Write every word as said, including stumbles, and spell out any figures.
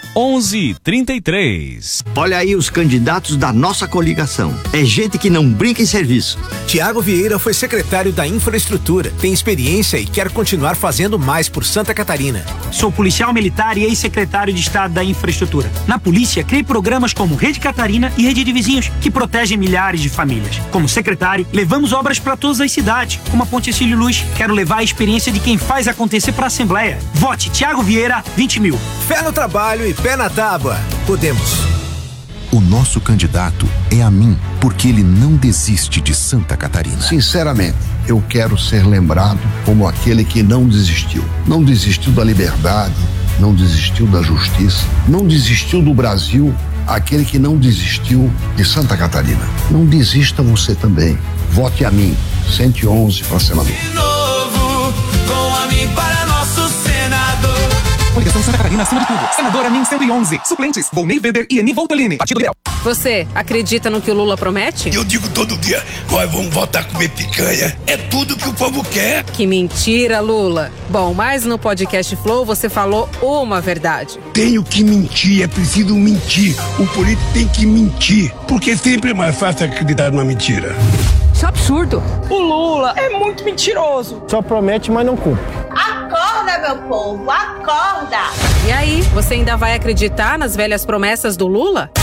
onze, trinta e três. Olha aí os candidatos da nossa coligação. É gente que não brinca em serviço. Tiago Vieira foi secretário da Infraestrutura, tem experiência e quer continuar fazendo mais por Santa Catarina. Sou policial militar e ex-secretário de Estado da Infraestrutura. Na polícia, criei programas como Rede Catarina e Rede de Vizinhos, que protegem milhares de famílias. Como secretário, levamos obras para todas as cidades, como a Ponte Cílio Luz. Quero levar a experiência de quem faz acontecer para a Assembleia. Vote Tiago Vieira, vinte mil. Fé no trabalho e pé na tábua. Podemos. O nosso candidato é a mim, porque ele não desiste de Santa Catarina. Sinceramente, eu quero ser lembrado como aquele que não desistiu. Não desistiu da liberdade, não desistiu da justiça, não desistiu do Brasil, aquele que não desistiu de Santa Catarina. Não desista você também. Vote a mim, cento e onze para senador. De novo, com a mim para nosso senador. Coligação Santa Catarina acima de tudo. Senador Amin cento e onze. Suplentes, Volney Weber e Eni Voltolini. Partido Liberal. Você acredita no que o Lula promete? Eu digo todo dia, nós vamos voltar a comer picanha. É tudo que o povo quer. Que mentira, Lula. Bom, mas no podcast Flow você falou uma verdade. Tenho que mentir, é preciso mentir. O político tem que mentir, porque sempre é mais fácil acreditar numa mentira. Isso é absurdo. O Lula é muito mentiroso. Só promete, mas não cumpre. Acorda, meu povo, acorda! E aí, você ainda vai acreditar nas velhas promessas do Lula?